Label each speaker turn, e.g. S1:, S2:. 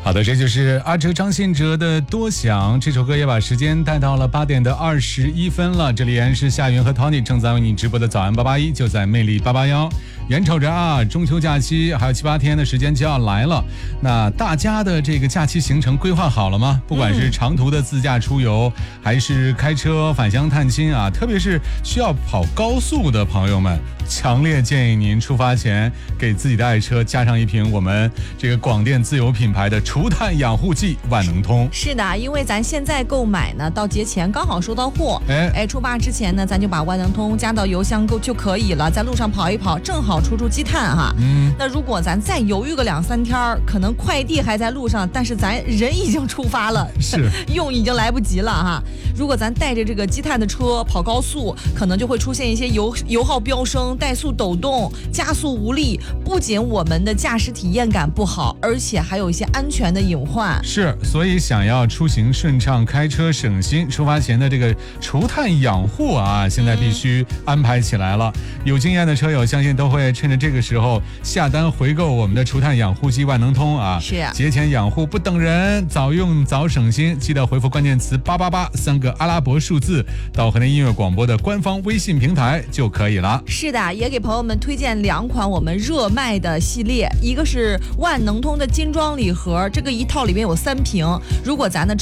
S1: 好的，这就是阿哲张信哲的多想，这首歌也把时间带到了8点的21分了。这里依然是夏云和 Tony 正在为你直播的早安881，就在魅力881。眼瞅着啊，中秋假期还有7、8天的时间就要来了，那大家的这个假期行程规划好了吗？不管是长途的自驾出游，还是开车返乡探亲啊，特别是需要跑高速的朋友们，强烈建议您出发前给自己的爱车加上一瓶我们这个广电自有品牌的除碳养护剂万能通。
S2: 是的，因为咱现在购买呢，到节前刚好收到货，出发之前呢，咱就把万能通加到油箱就可以了，在路上跑一跑，正好出积碳哈。那如果咱再犹豫个2、3天，可能快递还在路上，但是咱人已经出发了，
S1: 是
S2: 用已经来不及了哈。如果咱带着这个积碳的车跑高速，可能就会出现一些油耗飙升、怠速抖动、加速无力，不仅我们的驾驶体验感不好，而且还有一些安全的隐患。
S1: 是，所以想要出行顺畅、开车省心，出发前的这个除碳养护啊，现在必须安排起来了。有经验的车友相信都会趁着这个时候下单回购我们的除碳养护剂万能通啊。
S2: 是，
S1: 节前养护不等人，早用早省心，记得回复关键词888，3个阿拉伯数字到河南音乐广播的官方微信平台就可以了。
S2: 是的，也给朋友们推荐2款我们热卖的系列，一个是万能通的精装礼盒，这个一套里面有3瓶，如果咱的